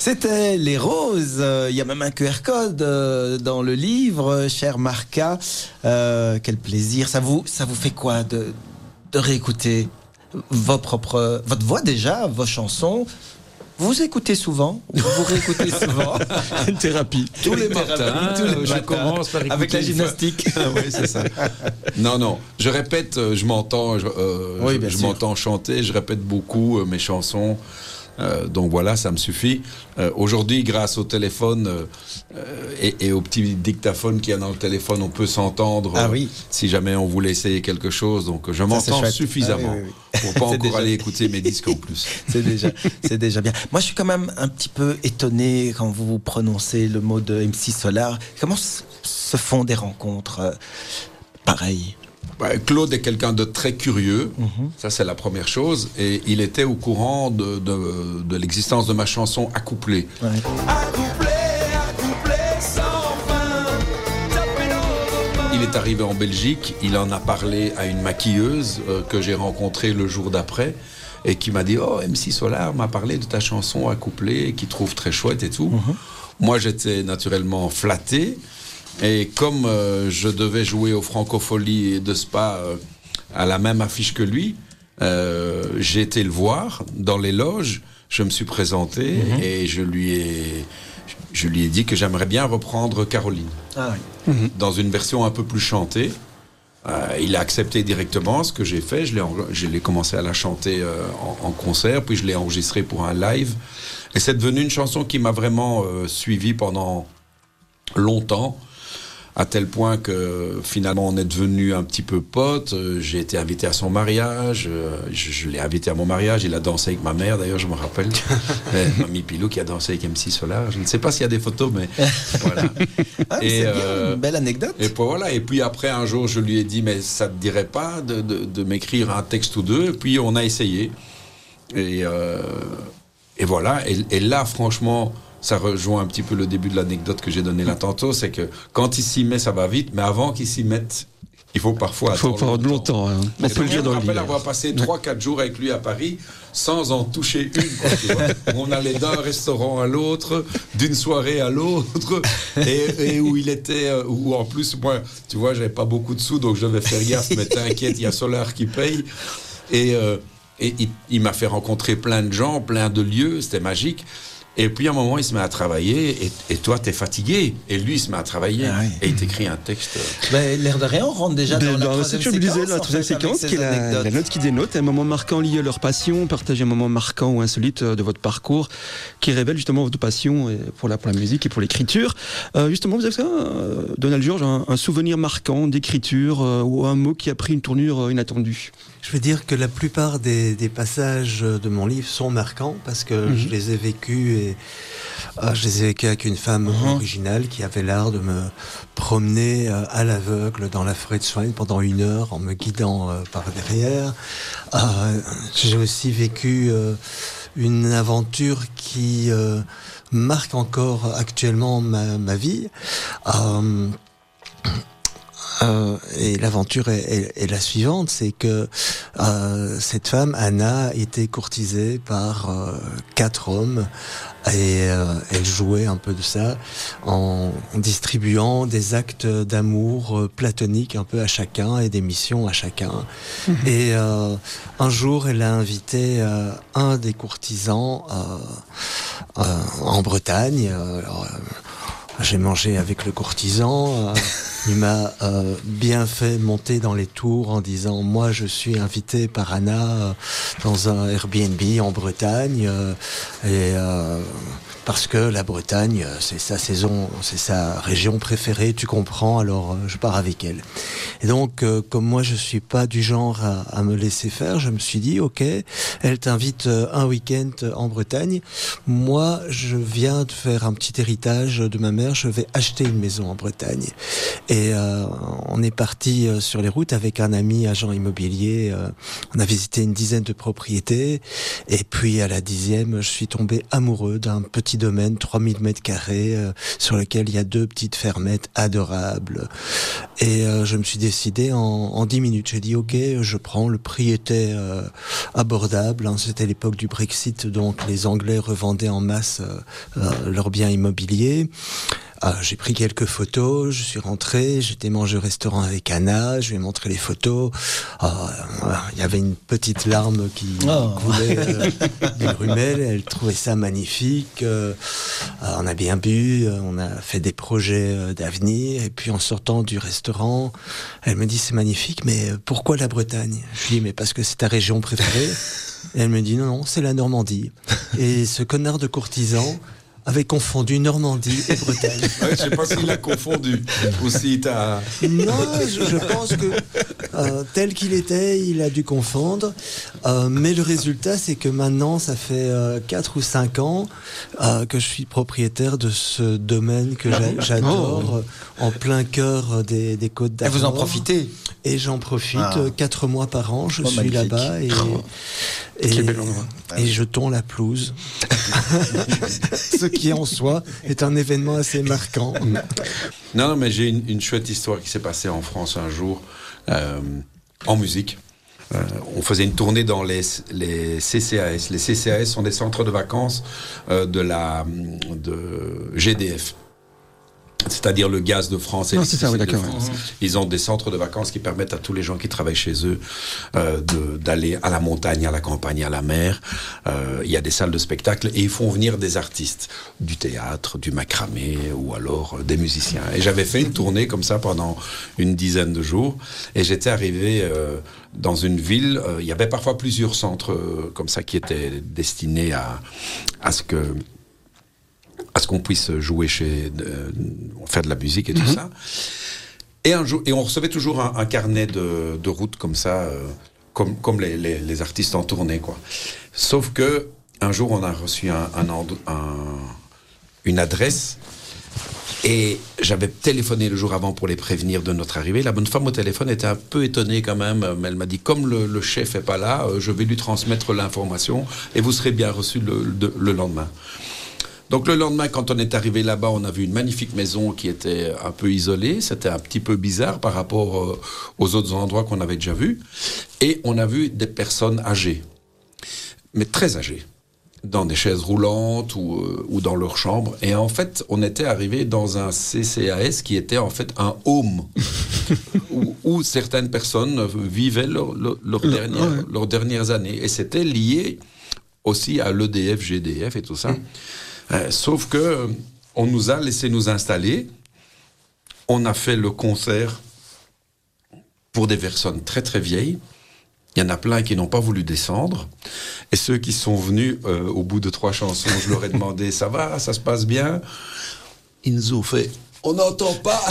C'était Les Roses. Il y a même un QR code dans le livre, cher Marca. Quel plaisir. Ça vous fait quoi de réécouter votre voix déjà, vos chansons? Vous écoutez souvent? Vous réécoutez souvent? Une thérapie. Tous les matins, je commence par écouter avec la gymnastique. Oui, c'est ça. Non, je répète, je m'entends, je m'entends chanter, je répète beaucoup mes chansons. Donc voilà, ça me suffit. Aujourd'hui, grâce au téléphone et au petit dictaphone qu'il y a dans le téléphone, on peut s'entendre si jamais on voulait essayer quelque chose. Donc je m'entends suffisamment pour pas encore aller écouter mes disques en plus. C'est déjà bien. Moi, je suis quand même un petit peu étonné quand vous prononcez le mot de MC Solar. Comment se font des rencontres pareilles? Claude est quelqu'un de très curieux, ça c'est la première chose, et il était au courant de l'existence de ma chanson Accouplé. Ouais. Accouplé sans fin. Il est arrivé en Belgique, il en a parlé à une maquilleuse que j'ai rencontrée le jour d'après, et qui m'a dit « Oh, MC Solar m'a parlé de ta chanson Accouplé, qu'il trouve très chouette et tout. » Moi j'étais naturellement flatté. Et comme je devais jouer au Francophonie de Spa à la même affiche que lui, j'ai été le voir dans les loges, je me suis présenté et je lui ai dit que j'aimerais bien reprendre Caroline dans une version un peu plus chantée. Il a accepté directement ce que j'ai fait, je l'ai commencé à la chanter en concert, puis je l'ai enregistrée pour un live. Et c'est devenu une chanson qui m'a vraiment suivi pendant longtemps. À tel point que finalement on est devenus un petit peu potes. J'ai été invité à son mariage, je l'ai invité à mon mariage, il a dansé avec ma mère d'ailleurs, je me rappelle. Mamie Pilou qui a dansé avec MC Solar, je ne sais pas s'il y a des photos, mais voilà. C'est bien, une belle anecdote. Et puis voilà, et puis après un jour je lui ai dit mais ça te dirait pas de m'écrire un texte ou deux, et puis on a essayé. Et voilà, et là franchement... Ça rejoint un petit peu le début de l'anecdote que j'ai donnée là tantôt, c'est que quand il s'y met, ça va vite, mais avant qu'il s'y mette, il faut parfois attendre longtemps. Hein. On peut le dire dans le livre. Je me rappelle avoir passé 3-4 jours avec lui à Paris sans en toucher une. Tu vois. On allait d'un restaurant à l'autre, d'une soirée à l'autre, et où il était, où en plus, moi, tu vois, j'avais pas beaucoup de sous, donc je devais faire gaffe, mais t'inquiète, il y a Solar qui paye. Et il m'a fait rencontrer plein de gens, plein de lieux, c'était magique. Et puis à un moment, il se met à travailler, et toi, t'es fatigué. Et lui, il se met à travailler, et il t'écrit un texte. L'air de rien, on rentre déjà dans la troisième séquence. Je disais, la troisième séquence, qui est la note qui dénote, un moment marquant lié à leur passion, partager un moment marquant ou insolite de votre parcours, qui révèle justement votre passion pour la musique et pour l'écriture. Justement, vous avez ça, Donald George, un souvenir marquant d'écriture ou un mot qui a pris une tournure inattendue? Je veux dire que la plupart des passages de mon livre sont marquants parce que je les ai vécus et je les ai vécus avec une femme originale qui avait l'art de me promener à l'aveugle dans la forêt de Soignes pendant 1 heure en me guidant par derrière. J'ai aussi vécu une aventure qui marque encore actuellement ma vie. Et l'aventure est la suivante, c'est que cette femme, Anna, était courtisée par 4 hommes et elle jouait un peu de ça en distribuant des actes d'amour platoniques un peu à chacun et des missions à chacun. Et un jour, elle a invité un des courtisans en Bretagne. J'ai mangé avec le courtisan. Il m'a bien fait monter dans les tours en disant « Moi, je suis invité par Anna dans un Airbnb en Bretagne. Parce que la Bretagne, c'est sa saison, c'est sa région préférée, tu comprends, alors je pars avec elle. » Et donc, comme moi, je suis pas du genre à me laisser faire, je me suis dit « Ok, elle t'invite un week-end en Bretagne. Moi, je viens de faire un petit héritage de ma mère, je vais acheter une maison en Bretagne. » Et on est parti sur les routes avec un ami agent immobilier. On a visité une dizaine de propriétés. Et puis à la 10e, je suis tombé amoureux d'un petit domaine, 3000 mètres carrés, sur lequel il y a 2 petites fermettes adorables. Et je me suis décidé en 10 minutes. J'ai dit ok, je prends. Le prix était abordable. Hein. C'était l'époque du Brexit, donc les Anglais revendaient en masse leurs biens immobiliers. J'ai pris quelques photos, je suis rentré, j'étais mangé au restaurant avec Anna, je lui ai montré les photos. Il y avait une petite larme qui coulait du rumel, elle trouvait ça magnifique. On a bien bu, on a fait des projets d'avenir, et puis en sortant du restaurant, elle me dit c'est magnifique, mais pourquoi la Bretagne ? Je lui dis mais parce que c'est ta région préférée. Et elle me dit non, c'est la Normandie. Et ce connard de courtisan avait confondu Normandie et Bretagne. Ouais, je sais pas s'il a confondu. Ou si t'as... Non, je pense que tel qu'il était, il a dû confondre. Mais le résultat, c'est que maintenant, ça fait 4 ou 5 ans que je suis propriétaire de ce domaine que j'adore, en plein cœur des Côtes d'Armor. Et vous en profitez ? Et j'en profite 4 mois par an, je suis magnifique. Là-bas et je tonds la pelouse. Ce qui en soi est un événement assez marquant. Non, mais j'ai une chouette histoire qui s'est passée en France un jour, en musique. On faisait une tournée dans les CCAS. Les CCAS sont des centres de vacances de GDF. C'est-à-dire le gaz de France et l'électricité de France. Ils ont des centres de vacances qui permettent à tous les gens qui travaillent chez eux d'aller à la montagne, à la campagne, à la mer. Il y a des salles de spectacle et ils font venir des artistes, du théâtre, du macramé ou alors des musiciens. Et j'avais fait une tournée comme ça pendant une dizaine de jours et j'étais arrivé dans une ville. Il y avait parfois plusieurs centres comme ça qui étaient destinés à ce qu'on puisse jouer faire de la musique et tout ça. Et un jour, on recevait toujours un carnet de route comme ça, comme les artistes en tournée, quoi. Sauf que un jour, on a reçu une adresse et j'avais téléphoné le jour avant pour les prévenir de notre arrivée. La bonne femme au téléphone était un peu étonnée quand même, mais elle m'a dit comme le chef est pas là, je vais lui transmettre l'information et vous serez bien reçu le lendemain. Donc le lendemain, quand on est arrivé là-bas, on a vu une magnifique maison qui était un peu isolée. C'était un petit peu bizarre par rapport aux autres endroits qu'on avait déjà vus. Et on a vu des personnes âgées, mais très âgées, dans des chaises roulantes ou dans leur chambre. Et en fait, on était arrivé dans un CCAS qui était en fait un home où certaines personnes vivaient leurs dernières années. Et c'était lié aussi à l'EDF, GDF et tout ça. Sauf que on nous a laissé nous installer. On a fait le concert pour des personnes très très vieilles. Il y en a plein qui n'ont pas voulu descendre. Et ceux qui sont venus au bout de 3 chansons, je leur ai demandé ça va, ça se passe bien. Ils nous ont fait on n'entend pas.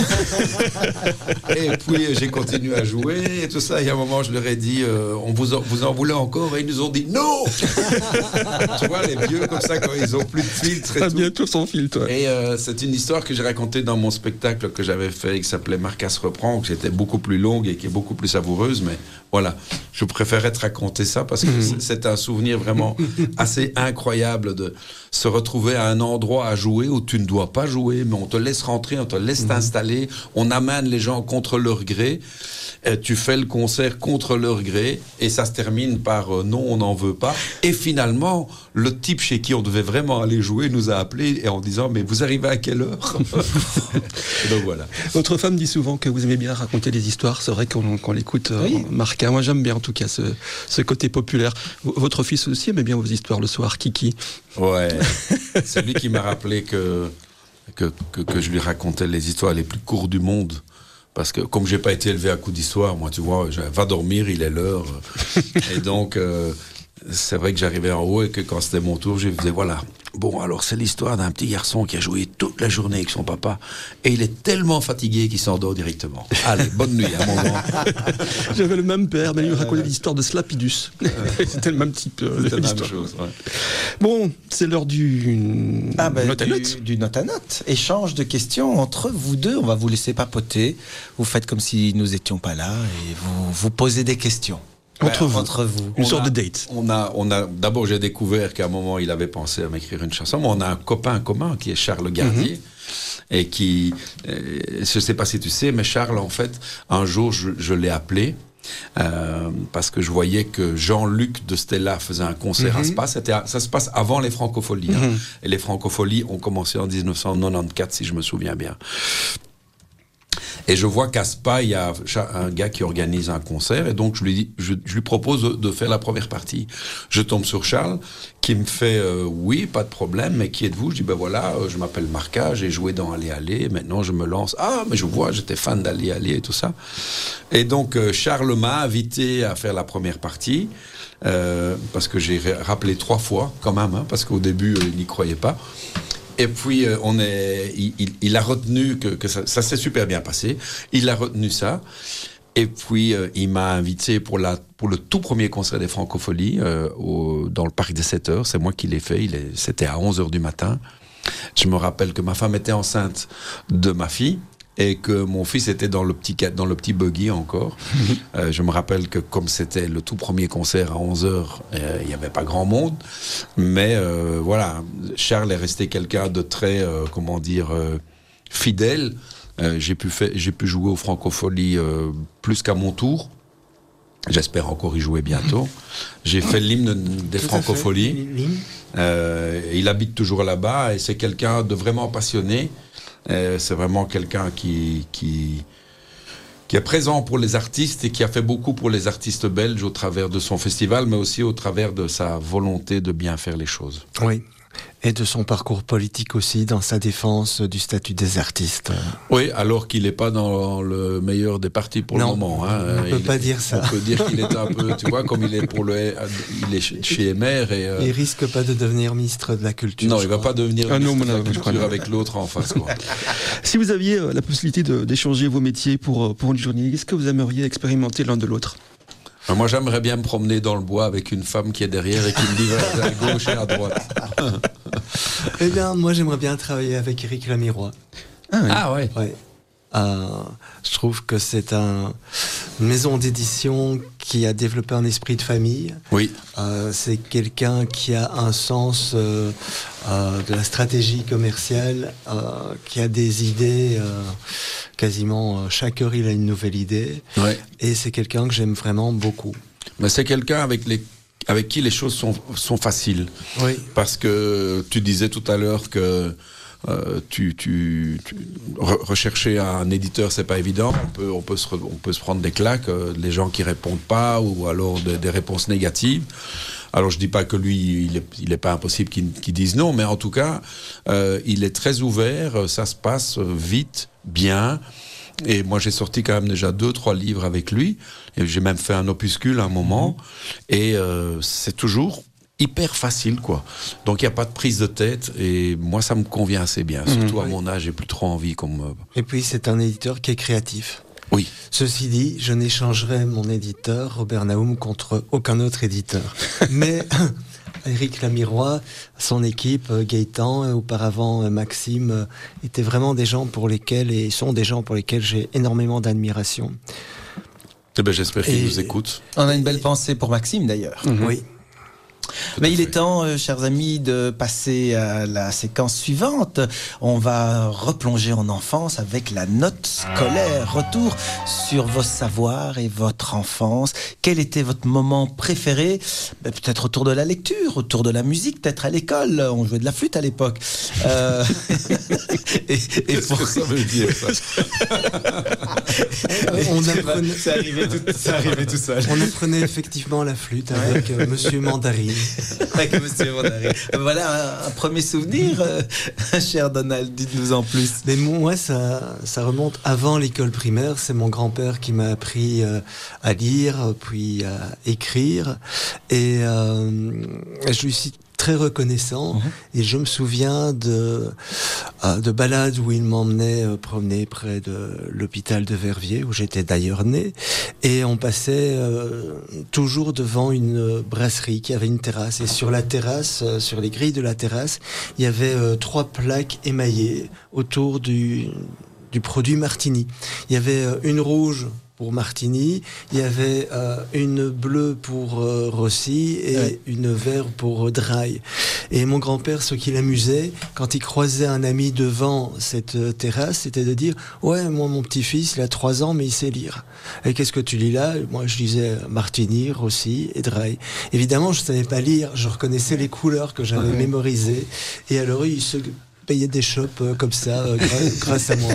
Et puis j'ai continué à jouer et tout ça. Et à un moment, je leur ai dit vous en voulez encore? Et ils nous ont dit non. Tu vois, les vieux comme ça, quand ils ont plus de filtre et tout. Bientôt sans filtre. Et c'est une histoire que j'ai racontée dans mon spectacle que j'avais fait, qui s'appelait Marcas reprend, qui était beaucoup plus longue et qui est beaucoup plus savoureuse. Mais voilà, je préférais te raconter ça parce que c'est un souvenir vraiment assez incroyable de se retrouver à un endroit à jouer où tu ne dois pas jouer, mais on te laisse rentrer, on te laisse t'installer, on amène les gens contre leur gré, tu fais le concert contre leur gré, et ça se termine par non, on n'en veut pas. Et finalement, le type chez qui on devait vraiment aller jouer nous a appelés et en disant mais vous arrivez à quelle heure? Donc voilà. Votre femme dit souvent que vous aimez bien raconter des histoires. C'est vrai qu'on l'écoute, Marca. Moi j'aime bien en tout cas ce côté populaire. Votre fils aussi aimait bien vos histoires le soir, Kiki. Ouais, c'est lui qui m'a rappelé que je lui racontais les histoires les plus courtes du monde. Parce que comme j'ai pas été élevé à coup d'histoire, moi tu vois, va dormir, il est l'heure. Et donc c'est vrai que j'arrivais en haut et que quand c'était mon tour, je disais voilà, Bon, alors c'est l'histoire d'un petit garçon qui a joué toute la journée avec son papa et il est tellement fatigué qu'il s'endort directement. Allez, bonne nuit, à mon grand. J'avais le même père, mais il me racontait l'histoire de Slapidus. C'était le même type C'était la même d'histoire. chose, ouais. Bon, c'est l'heure du note à note. Du note à note. Échange de questions entre vous deux. On va vous laisser papoter. Vous faites comme si nous étions pas là et vous posez des questions. Entre vous. Une sorte de date. On a d'abord, j'ai découvert qu'à un moment, il avait pensé à m'écrire une chanson. Mais on a un copain commun qui est Charles Gardier. Et qui, je sais pas si tu sais, mais Charles, en fait, un jour, je l'ai appelé. Parce que je voyais que Jean-Luc de Stella faisait un concert à Spa. Ça se passe avant les Francopholies. Et les Francopholies ont commencé en 1994, si je me souviens bien. Et je vois qu'à Spa, il y a un gars qui organise un concert. Et donc, je lui propose de faire la première partie. Je tombe sur Charles, qui me fait oui, pas de problème, mais qui êtes-vous? Je dis, ben voilà, je m'appelle Marca, j'ai joué dans Aller Aller. Maintenant, je me lance. Ah, mais je vois, j'étais fan d'Aller Aller et tout ça. Et donc, Charles m'a invité à faire la première partie. Parce que j'ai rappelé 3 fois, quand même, hein, parce qu'au début, il n'y croyait pas. Et puis, il a retenu que ça s'est super bien passé. Il a retenu ça. Et puis, il m'a invité pour le tout premier concert des Francopholies dans le Parc des 7 heures. C'est moi qui l'ai fait. C'était à 11 heures du matin. Je me rappelle que ma femme était enceinte de ma fille. Et que mon fils était dans le petit buggy encore. Je me rappelle que comme c'était le tout premier concert à 11h, il n'y avait pas grand monde. Mais voilà, Charles est resté quelqu'un de très, fidèle. J'ai pu jouer aux Francopholies plus qu'à mon tour. J'espère encore y jouer bientôt. J'ai fait l'hymne des Francopholies. Il habite toujours là-bas et c'est quelqu'un de vraiment passionné. C'est vraiment quelqu'un qui est présent pour les artistes et qui a fait beaucoup pour les artistes belges au travers de son festival, mais aussi au travers de sa volonté de bien faire les choses. Oui. Et de son parcours politique aussi, dans sa défense du statut des artistes. Oui, alors qu'il n'est pas dans le meilleur des partis pour le moment. Hein. On ne peut pas dire ça. On peut dire qu'il est un peu, tu vois, comme il est chez MR. Il risque pas de devenir ministre de la Culture. Non, il ne va pas devenir ministre de la Culture avec l'autre en face. Quoi. Si vous aviez la possibilité d'échanger vos métiers pour une journée, qu'est-ce que vous aimeriez expérimenter l'un de l'autre ? Moi, j'aimerais bien me promener dans le bois avec une femme qui est derrière et qui me dit à gauche et à droite. Eh bien, moi, j'aimerais bien travailler avec Éric Lamirois. Ah ouais. Ouais. Je trouve que c'est une maison d'édition qui a développé un esprit de famille. Oui. C'est quelqu'un qui a un sens de la stratégie commerciale, qui a des idées. Quasiment chaque heure, il a une nouvelle idée. Ouais. Et c'est quelqu'un que j'aime vraiment beaucoup. Mais c'est quelqu'un avec qui les choses sont faciles. Oui. Parce que tu disais tout à l'heure que rechercher un éditeur, c'est pas évident. On peut se prendre des claques, les gens qui répondent pas ou alors des réponses négatives. Alors je dis pas que lui, il est pas impossible qu'il dise non, mais en tout cas, il est très ouvert. Ça se passe vite, bien. Et moi, j'ai sorti quand même déjà 2-3 livres avec lui. Et j'ai même fait un opuscule à un moment. Et c'est toujours hyper facile, quoi. Donc, il n'y a pas de prise de tête. Et moi, ça me convient assez bien. Surtout à mon âge, j'ai plus trop envie qu'on me... Et puis, c'est un éditeur qui est créatif. Oui. Ceci dit, je n'échangerai mon éditeur, Robert Naoum, contre aucun autre éditeur. Mais Éric Lamirois, son équipe, Gaëtan, et auparavant Maxime, étaient vraiment des gens pour lesquels, et sont des gens pour lesquels j'ai énormément d'admiration. Eh ben, j'espère qu'il nous écoute. On a une belle pensée pour Maxime, d'ailleurs. Oui. Mais il est temps, chers amis, de passer à la séquence suivante. On va replonger en enfance avec la note scolaire. Retour sur vos savoirs et votre enfance. Quel était votre moment préféré ? Peut-être autour de la lecture, autour de la musique, peut-être à l'école. On jouait de la flûte à l'époque. Qu'est-ce que ça veut dire, ça ? C'est arrivé tout seul. On apprenait effectivement la flûte avec Monsieur Mandarine. Avec Monsieur Mandarine. Voilà un premier souvenir, cher Donald, dites-nous en plus. Mais moi, ça remonte avant l'école primaire. C'est mon grand-père qui m'a appris à lire, puis à écrire. Et je lui suis très reconnaissant. Et je me souviens de balades où il m'emmenait promener près de l'hôpital de Verviers, où j'étais d'ailleurs né. Et on passait toujours devant une brasserie qui avait une terrasse. Et sur la terrasse, sur les grilles de la terrasse, il y avait 3 plaques émaillées autour du produit Martini. Il y avait une rouge pour Martini, il y avait une bleue pour Rossi et une verte pour Dry. Et mon grand-père, ce qui l'amusait, quand il croisait un ami devant cette terrasse, c'était de dire « Ouais, moi, mon petit-fils, il a 3 ans, mais il sait lire. Et qu'est-ce que tu lis là ?» Moi, je lisais Martini, Rossi et Dry. Évidemment, je savais pas lire, je reconnaissais les couleurs que j'avais mémorisées. Et alors, il se payait des chopes comme ça, grâce à moi.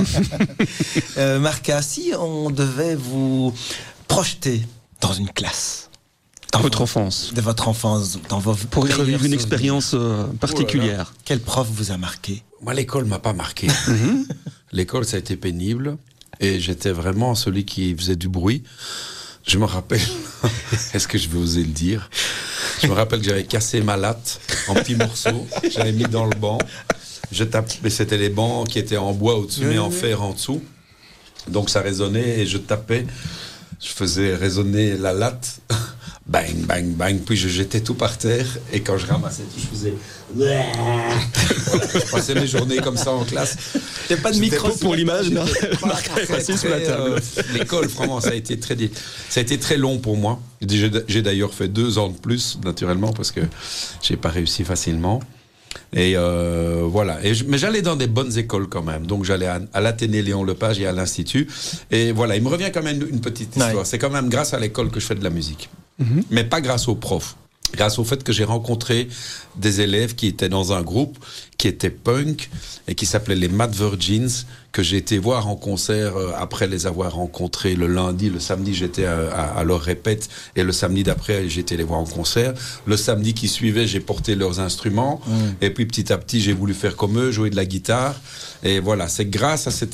Marca, si on devait vous projeter dans une classe, dans votre enfance, de votre enfance, dans vos pour y revivre une expérience particulière. Quel prof vous a marqué? Moi, l'école m'a pas marqué. L'école, ça a été pénible, et j'étais vraiment celui qui faisait du bruit. Je me rappelle, est-ce que je vais oser le dire? Je me rappelle que j'avais cassé ma latte en petits morceaux, j'avais mis dans le banc. Je tapais, mais c'était les bancs qui étaient en bois au-dessus, mais en fer en dessous. Donc ça résonnait et je tapais. Je faisais résonner la latte. Bang, bang, bang. Puis je jetais tout par terre. Et quand je ramassais tout, je faisais... Voilà. Je passais mes journées comme ça en classe. Il n'y a pas de micro pour l'image, non. Assis sous la table. L'école, vraiment, ça a été très long pour moi. J'ai d'ailleurs fait 2 ans de plus, naturellement, parce que j'ai pas réussi facilement. Et voilà. Mais j'allais dans des bonnes écoles quand même. Donc j'allais à l'Athénée Léon Lepage et à l'Institut. Et voilà, il me revient quand même une petite histoire. Ouais. C'est quand même grâce à l'école que je fais de la musique. Mais pas grâce aux profs. Grâce au fait que j'ai rencontré des élèves qui étaient dans un groupe qui était punk et qui s'appelait les Mad Virgins, que j'ai été voir en concert après les avoir rencontrés le lundi. Le samedi, j'étais à leur répète, et le samedi d'après, j'étais les voir en concert. Le samedi qui suivait, j'ai porté leurs instruments, et puis petit à petit, j'ai voulu faire comme eux, jouer de la guitare. Et voilà, c'est grâce à cette